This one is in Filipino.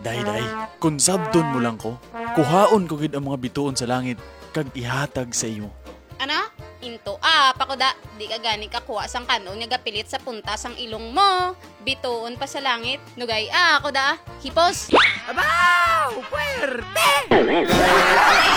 Day, kung sabdon mo lang ko, kuhaon ko gid ang mga bituon sa langit, kag ihatag sa imo. Ano? Into pakuda, di ka gani kakuha sang kanon nga gapilit sa punta sang ilong mo. Bituon pa sa langit. Nugay, kuda, hipos. Abaw! Puwerte!